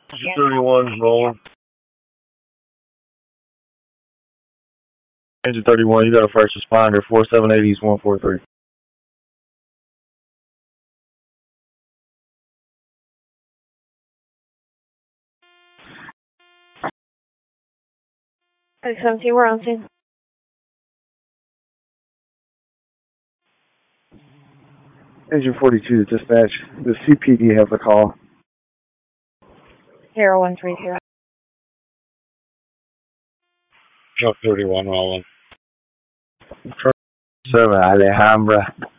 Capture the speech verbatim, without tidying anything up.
thirty-one rolling. Engine thirty-one, you got a first responder, four seven eight East one four three. six seventeen, we're on scene. Engine forty-two, dispatch. The C P D has a call. zero one three zero. Truck thirty-one rolling. seven Alhambra.